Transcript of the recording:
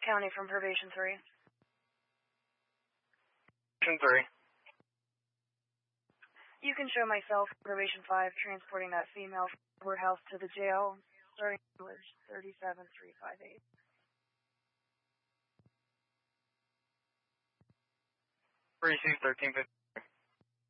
County from Probation 3. Probation 3. You can show myself, Probation 5, transporting that female from the courthouse to the jail, starting with 37358. Precinct 1350.